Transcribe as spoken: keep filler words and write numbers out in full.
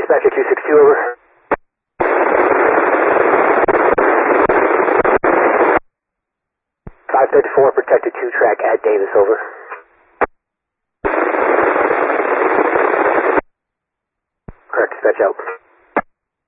Dispatcher two six two, over. five fifty-four, protected two track at Davis, over. Correct, dispatch out.